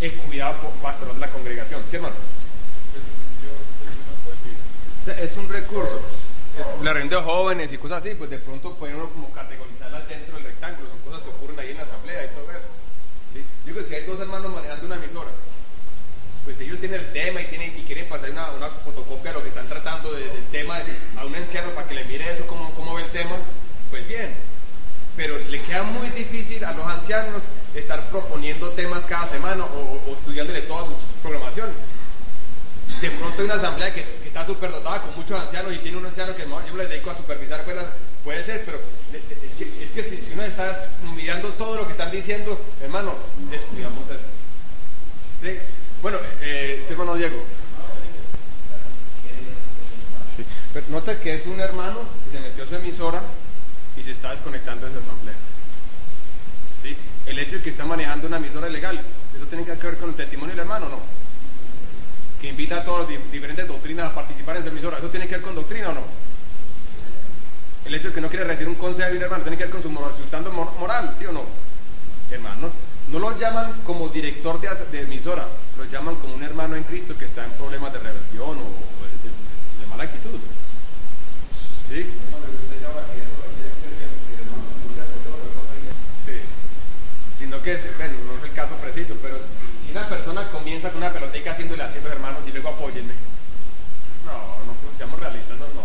el cuidado pastoral de la congregación, ¿sí, hermano? O sea, es un recurso. La reunión de jóvenes y cosas así, pues de pronto puede uno como categorizarlas dentro del rectángulo, son cosas que ocurren ahí en la asamblea y todo eso, ¿sí? Yo creo que si hay dos hermanos manejando una emisora, pues ellos tienen el tema y quieren pasar una fotocopia de lo que están tratando del tema a un anciano para que le mire eso, cómo ve el tema, pues bien. Pero le queda muy difícil a los ancianos estar proponiendo temas cada semana o estudiándole todas sus programaciones. De pronto hay una asamblea que está súper dotada con muchos ancianos y tiene un anciano que yo me les dedico a supervisar, puede ser, pero es que si uno está mirando todo lo que están diciendo, hermano, descuidamos eso. ¿Sí? Bueno, sí, hermano Diego. Sí. Pero nota que es un hermano que se metió a su emisora y se está desconectando de esa asamblea. ¿Sí? El hecho de que está manejando una emisora ilegal, ¿eso tiene que ver con el testimonio del hermano o no? Que invita a todas las diferentes doctrinas a participar en su emisora, ¿eso tiene que ver con doctrina o no? El hecho de que no quiere recibir un consejo de un hermano, ¿tiene que ver con su estándar moral, sí o no? Hermano, no lo llaman como director de emisora, lo llaman como un hermano en Cristo que está en problemas de rebelión o de mala actitud. ¿Sí? Sí. Sino que, bueno, no es el caso preciso, pero si una persona comienza con una pelotica haciéndole así a los hermanos y luego apóyenme, no seamos realistas, no.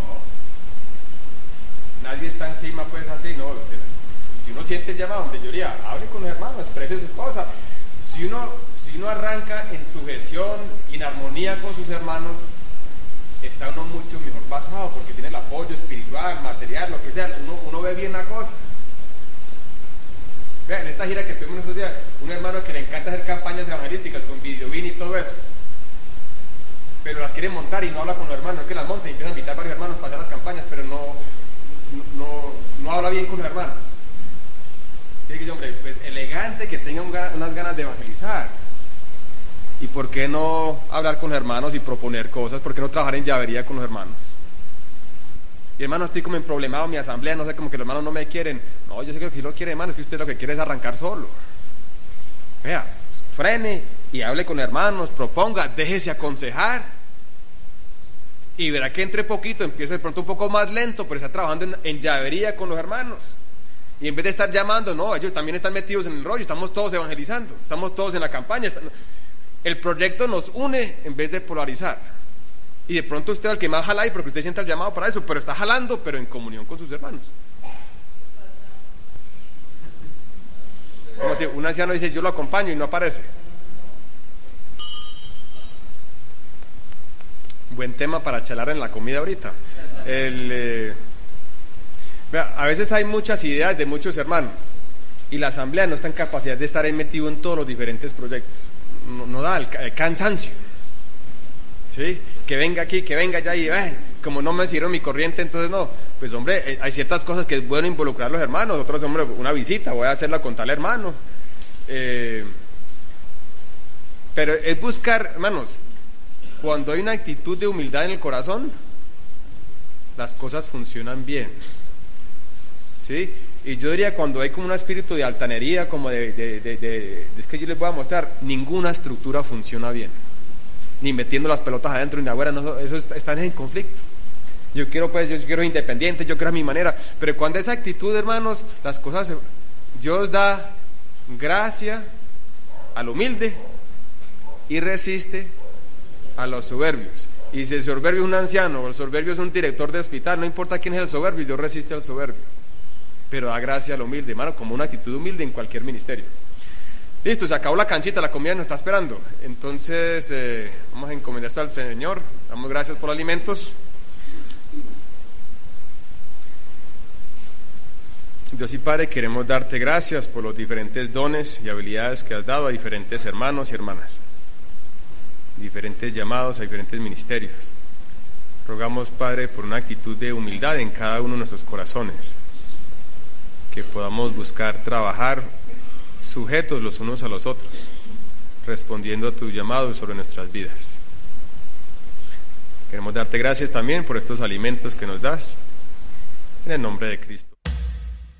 Nadie está encima, pues así, no. Si uno siente el llamado, donde yo diría, hable con los hermanos, exprese sus cosas. Si uno arranca en sujeción y en armonía con sus hermanos, está uno mucho mejor basado, porque tiene el apoyo espiritual, material, lo que sea, uno ve bien la cosa. Vean, en esta gira que tuvimos estos días, un hermano que le encanta hacer campañas evangelísticas con videobin y todo eso, pero las quiere montar y no habla con los hermanos, es que las monta y empieza a invitar a varios hermanos para hacer las campañas, pero no habla bien con los hermanos. Tiene que ser, hombre, pues elegante, que tenga unas ganas de evangelizar. ¿Y por qué no hablar con los hermanos y proponer cosas? ¿Por qué no trabajar en llavería con los hermanos? Y hermano, estoy como emproblemado en mi asamblea, no sé, como que los hermanos no me quieren. No, yo sé que sí lo quiere, hermano, es que usted lo que quiere es arrancar solo. Vea, frene y hable con hermanos, proponga, déjese aconsejar. Y verá que entre poquito, empieza de pronto un poco más lento, pero está trabajando en llavería con los hermanos. Y en vez de estar llamando, no, ellos también están metidos en el rollo, estamos todos evangelizando, estamos todos en la campaña. El proyecto nos une en vez de polarizar. Y de pronto usted es el que más jala ahí porque usted siente el llamado para eso, pero está jalando, pero en comunión con sus hermanos. Como si un anciano dice, yo lo acompaño y no aparece. Buen tema para charlar en la comida ahorita. A veces hay muchas ideas de muchos hermanos y la asamblea no está en capacidad de estar ahí metido en todos los diferentes proyectos. No da el cansancio. ¿Sí? Que venga aquí, que venga allá y como no me sirve mi corriente, entonces no. Pues hombre, hay ciertas cosas que es bueno involucrar a los hermanos. Otros, hombre, una visita, voy a hacerla con tal hermano. Pero es buscar, hermanos, cuando hay una actitud de humildad en el corazón, las cosas funcionan bien. ¿Sí? Y yo diría, cuando hay como un espíritu de altanería, como es que yo les voy a mostrar, ninguna estructura funciona bien. Ni metiendo las pelotas adentro ni afuera, no, eso está en conflicto. Yo quiero independiente, yo quiero a mi manera. Pero cuando esa actitud, hermanos, las cosas, Dios da gracia al humilde y resiste a los soberbios. Y si el soberbio es un anciano o el soberbio es un director de hospital, no importa quién es el soberbio, Dios resiste al soberbio, pero da gracia al humilde, hermano, como una actitud humilde en cualquier ministerio. Listo, se acabó la canchita, la comida nos está esperando. Entonces vamos a encomendar esto al Señor. Damos gracias por los alimentos. Dios y Padre, queremos darte gracias por los diferentes dones y habilidades que has dado a diferentes hermanos y hermanas, diferentes llamados a diferentes ministerios. Rogamos, Padre, por una actitud de humildad en cada uno de nuestros corazones, que podamos buscar trabajar sujetos los unos a los otros, respondiendo a tu llamado sobre nuestras vidas. Queremos darte gracias también por estos alimentos que nos das, en el nombre de Cristo.